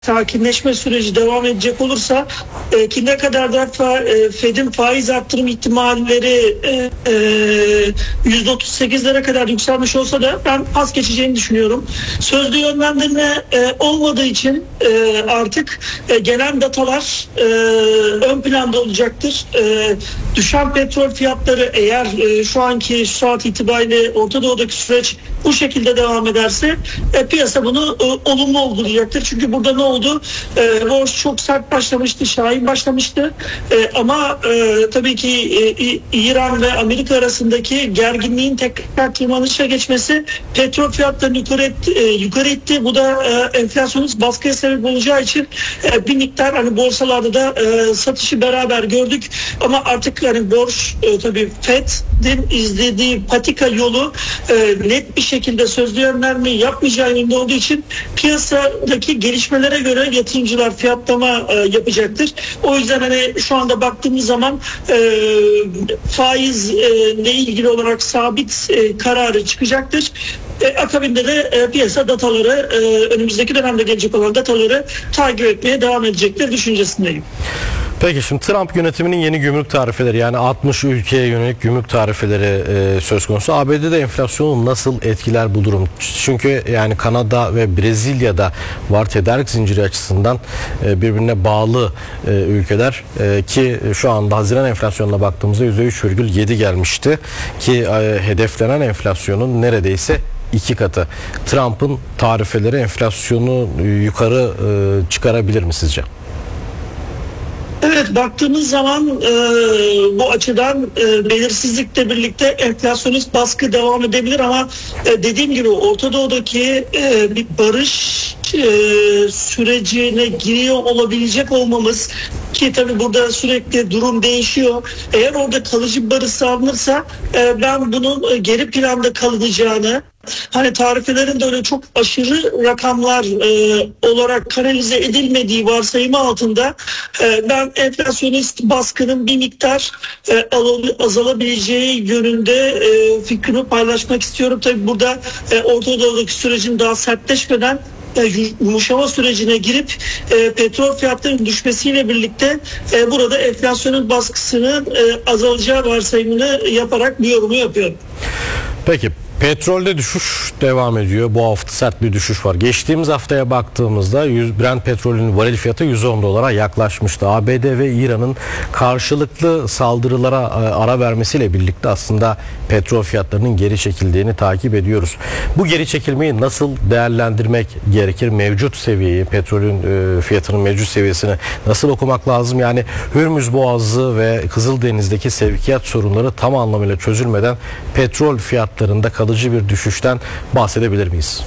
sakinleşme süreci devam edecek olursa ki ne kadar da Fed'in faiz arttırım ihtimalleri %38'lere kadar yükselmiş olsa da ben pas geçeceğini düşünüyorum. Sözlü yönlendirme olmadığı için artık gelen datalar ön planda olacaktır. Düşen petrol fiyatları eğer şu anki saat itibariyle Orta Doğu'daki süreç bu şekilde devam ederse piyasa bunu olumlu algılayacaktır. Çünkü burada ne oldu? Borsa çok sert başlamıştı, şahin başlamıştı. Ama tabii ki İran ve Amerika arasındaki gerginliğin tekrar tırmanışa geçmesi petrol fiyatlarını yukarı itti. Bu da enflasyonist baskıya sebep olacağı için bir miktar hani borsalarda da satışı beraber gördük. Ama artık yani tabii Fed'in izlediği patika yolu net bir şekilde sözlü yönlendirme yapmayacağı yönünde olduğu için piyasadaki gelişmelere göre yatırımcılar fiyatlama yapacaktır. O yüzden hani şu anda baktığımız zaman faizle ilgili olarak sabit kararı çıkacaktır. Akabinde de piyasa dataları önümüzdeki dönemde gelecek olan dataları takip etmeye devam edecektir düşüncesindeyim. Peki şimdi Trump yönetiminin yeni gümrük tarifeleri, yani 60 ülkeye yönelik gümrük tarifeleri söz konusu. ABD'de enflasyonu nasıl etkiler bu durum? Çünkü yani Kanada ve Brezilya'da var tedarik zinciri açısından birbirine bağlı ülkeler ki şu anda Haziran enflasyonuna baktığımızda %3,7 gelmişti ki hedeflenen enflasyonun neredeyse 2 katı. Trump'ın tarifeleri enflasyonu yukarı çıkarabilir mi sizce? Evet, baktığımız zaman bu açıdan belirsizlikle birlikte enflasyonist baskı devam edebilir ama dediğim gibi Orta Doğu'daki bir barış sürecine giriyor olabilecek olmamız ki tabii burada sürekli durum değişiyor. Eğer orada kalıcı bir barış sağlanırsa ben bunun geri planda kalınacağını, hani tarifelerin de öyle çok aşırı rakamlar olarak kanalize edilmediği varsayımı altında ben enflasyonist baskının bir miktar azalabileceği yönünde fikrimi paylaşmak istiyorum. Tabii burada Orta Doğu'daki sürecin daha sertleşmeden yumuşama sürecine girip petrol fiyatlarının düşmesiyle birlikte burada enflasyonun baskısının azalacağı varsayımını yaparak bir yorumu yapıyorum. Peki. Petrolde düşüş devam ediyor. Bu hafta sert bir düşüş var. Geçtiğimiz haftaya baktığımızda Brent petrolünün varil fiyatı $110 yaklaşmıştı. ABD ve İran'ın karşılıklı saldırılara ara vermesiyle birlikte aslında petrol fiyatlarının geri çekildiğini takip ediyoruz. Bu geri çekilmeyi nasıl değerlendirmek gerekir? Mevcut seviyeyi, petrolün fiyatının mevcut seviyesini nasıl okumak lazım? Yani Hürmüz Boğazı ve Kızıldeniz'deki sevkiyat sorunları tam anlamıyla çözülmeden petrol fiyatlarında kalıcı bir düşüşten bahsedebilir miyiz?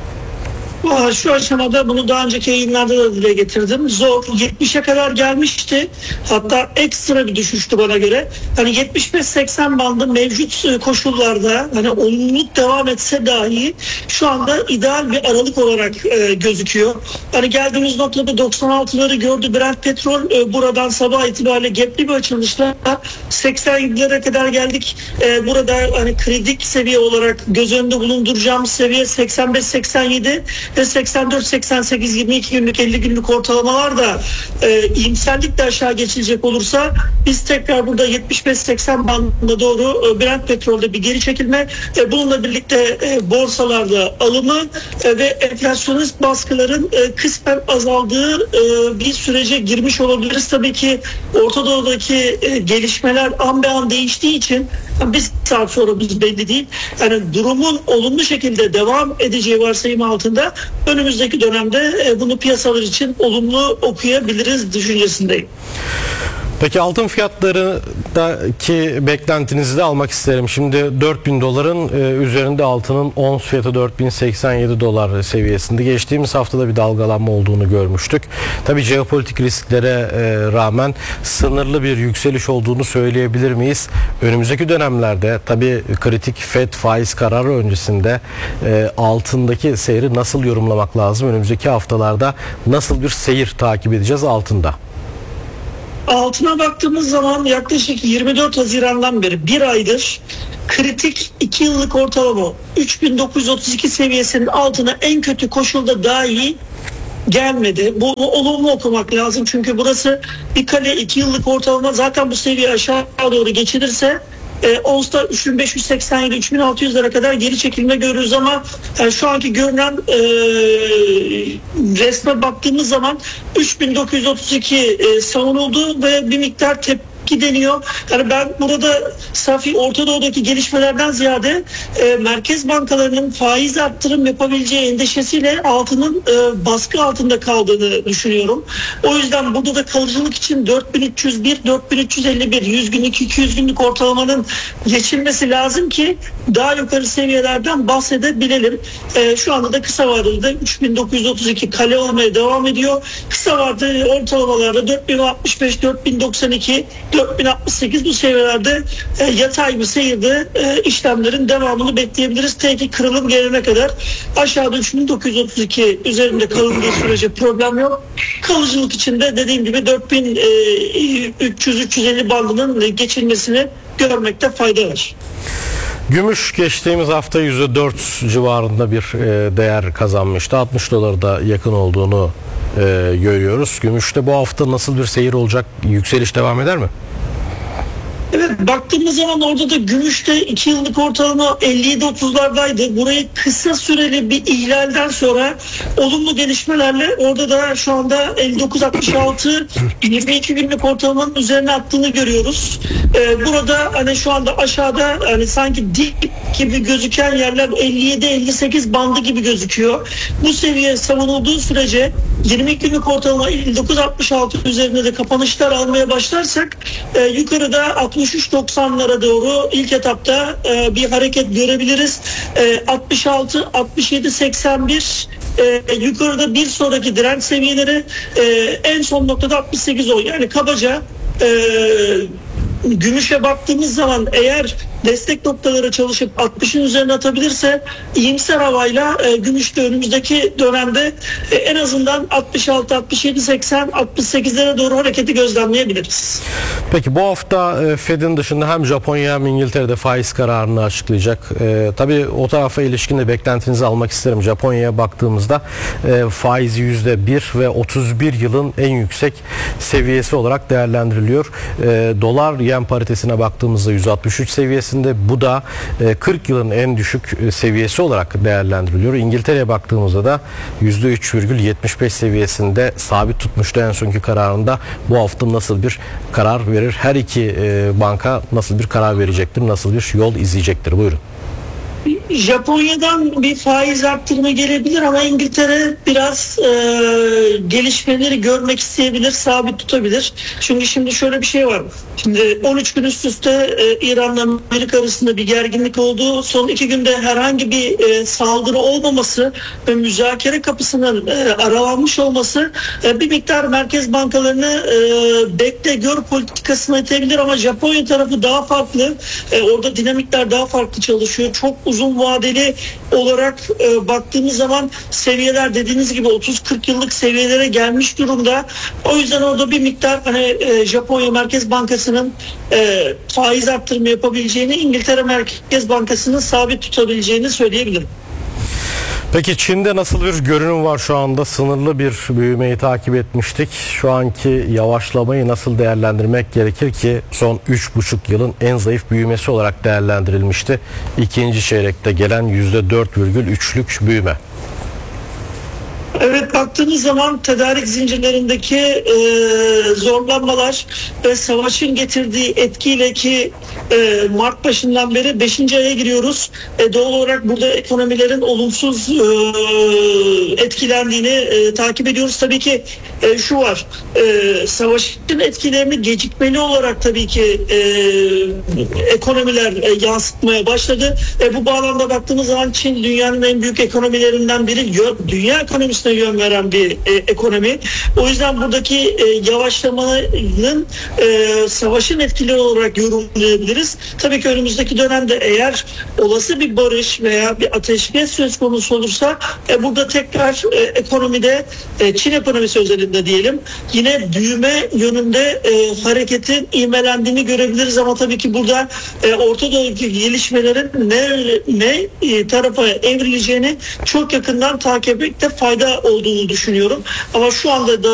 Şu aşamada bunu daha önceki yayınlarda da dile getirdim. Zor. 70'e kadar gelmişti. Hatta ekstra bir düşüştü bana göre. Hani 75-80 bandı mevcut koşullarda hani olumluluk devam etse dahi şu anda ideal bir aralık olarak gözüküyor. Hani geldiğimiz noktada 96'ları gördü Brent petrol. Buradan sabah itibariyle gapli bir açılışla 87'lere kadar geldik. Burada hani kritik seviye olarak göz önünde bulunduracağımız seviye 85-87 ve 84-88 22 günlük 50 günlük ortalamalar da iyimserlikle aşağı geçilecek olursa biz tekrar burada 75-80 bandına doğru Brent petrolde bir geri çekilme, bununla birlikte borsalarda alımı ve enflasyonist baskıların kısmen azaldığı bir sürece girmiş olabiliriz. Tabii ki Orta Doğu'daki gelişmeler an be an değiştiği için bir saat sonra biz belli değil. Yani durumun olumlu şekilde devam edeceği varsayım altında önümüzdeki dönemde bunu piyasalar için olumlu okuyabiliriz düşüncesindeyim. Peki altın fiyatlarındaki beklentinizi de almak isterim. Şimdi $4.000 üzerinde altının ons fiyatı $4.087 seviyesinde. Geçtiğimiz haftada bir dalgalanma olduğunu görmüştük. Tabii jeopolitik risklere rağmen sınırlı bir yükseliş olduğunu söyleyebilir miyiz? Önümüzdeki dönemlerde tabii kritik FED faiz kararı öncesinde altındaki seyri nasıl yorumlamak lazım? Önümüzdeki haftalarda nasıl bir seyir takip edeceğiz altında? Altına baktığımız zaman yaklaşık 24 Haziran'dan beri bir aydır kritik 2 yıllık ortalama 3932 seviyesinin altına en kötü koşulda dahi gelmedi. Bunu olumlu okumak lazım. Çünkü burası bir kale, 2 yıllık ortalama zaten bu seviye aşağı doğru geçilirse Ons'ta 3587-3600'lere kadar geri çekilme görürüz ama şu anki görünen resme baktığımız zaman 3932 savunuldu ve bir miktar tepki deniyor. Yani ben burada safi Orta Doğu'daki gelişmelerden ziyade merkez bankalarının faiz arttırım yapabileceği endişesiyle altının baskı altında kaldığını düşünüyorum. O yüzden burada da kalıcılık için 4301, 4351, 100 günlük, 200 günlük ortalamanın geçilmesi lazım ki daha yukarı seviyelerden bahsedebilelim. Şu anda da kısa vadede 3932 kale olmaya devam ediyor. Kısa vadeli ortalamalarda 4065, 4092, 4068 bu seviyelerde yatay bir seyirde işlemlerin devamını bekleyebiliriz. Tek kırılım gelene kadar aşağıda 3932 üzerinde kalındığı sürece problem yok. Kalıcılık için de dediğim gibi 4300-350 bandının geçilmesini görmekte fayda var. Gümüş geçtiğimiz hafta %4 civarında bir değer kazanmıştı. 60 dolara da yakın olduğunu görüyoruz. Gümüşte bu hafta nasıl bir seyir olacak? Yükseliş devam eder mi? Evet, baktığımız zaman orada da gümüşte 2 yıllık ortalama 57-30'lardaydı. Burayı kısa süreli bir ihlalden sonra olumlu gelişmelerle orada da şu anda 59-66 22 günlük ortalamanın üzerine attığını görüyoruz. Burada hani şu anda aşağıda hani sanki dip gibi gözüken yerler 57-58 bandı gibi gözüküyor. Bu seviye savunulduğu sürece 22 günlük ortalama 59-66 üzerinde de kapanışlar almaya başlarsak yukarıda 63-90'lara doğru ilk etapta bir hareket görebiliriz. 66-67-81 yukarıda bir sonraki direnç seviyeleri, en son noktada 68-10, yani kabaca gümüşe baktığımız zaman eğer destek noktaları çalışıp 60'ın üzerine atabilirse iyimser havayla gümüşte önümüzdeki dönemde en azından 66, 67, 80, 68'lere doğru hareketi gözlemleyebiliriz. Peki bu hafta Fed'in dışında hem Japonya hem İngiltere'de faiz kararını açıklayacak. Tabii o tarafa ilişkin de beklentinizi almak isterim. Japonya'ya baktığımızda faizi %1 ve 31 yılın en yüksek seviyesi olarak değerlendiriliyor. Dolar yen paritesine baktığımızda 163 seviyesinde, bu da 40 yılın en düşük seviyesi olarak değerlendiriliyor. İngiltere'ye baktığımızda da %3,75 seviyesinde sabit tutmuştu en sonki kararında. Bu hafta nasıl bir karar verir? Her iki banka nasıl bir karar verecektir? Nasıl bir yol izleyecektir? Buyurun. Japonya'dan bir faiz arttırma gelebilir ama İngiltere biraz gelişmeleri görmek isteyebilir, sabit tutabilir. Çünkü şimdi şöyle bir şey var. Şimdi 13 gün üst üste İran'la Amerika arasında bir gerginlik oldu. Son 2 günde herhangi bir saldırı olmaması ve müzakere kapısının aralanmış olması bir miktar merkez bankalarını bekle gör politikasına itebilir ama Japonya tarafı daha farklı. Orada dinamikler daha farklı çalışıyor. Çok uzun vadeli olarak baktığımız zaman seviyeler dediğiniz gibi 30-40 yıllık seviyelere gelmiş durumda. O yüzden orada bir miktar hani Japonya Merkez Bankası'nın faiz arttırma yapabileceğini, İngiltere Merkez Bankası'nın sabit tutabileceğini söyleyebilirim. Peki Çin'de nasıl bir görünüm var şu anda? Sınırlı bir büyümeyi takip etmiştik. Şu anki yavaşlamayı nasıl değerlendirmek gerekir ki son 3,5 yılın en zayıf büyümesi olarak değerlendirilmişti. İkinci çeyrekte gelen %4,3'lük büyüme. Evet, baktığımız zaman tedarik zincirlerindeki zorlanmalar ve savaşın getirdiği etkiyle ki Mart başından beri 5. aya giriyoruz. Doğal olarak burada ekonomilerin olumsuz etkilendiğini takip ediyoruz. Tabii ki şu var, savaşın etkilerini gecikmeli olarak tabii ki ekonomiler yansıtmaya başladı. Bu bağlamda baktığımız zaman Çin dünyanın en büyük ekonomilerinden biri. Dünya ekonomisine yön veren bir ekonomi. O yüzden buradaki yavaşlamanın savaşın etkili olarak yorumlayabiliriz. Tabii ki önümüzdeki dönemde eğer olası bir barış veya bir ateşkes söz konusu olursa burada tekrar ekonomide, Çin ekonomisi özelinde diyelim, yine büyüme yönünde hareketin ivmelendiğini görebiliriz ama tabii ki burada Orta Doğu'daki gelişmelerin ne tarafa evrileceğini çok yakından takip etmekte fayda civarında olduğunu düşünüyorum. Ama şu anda da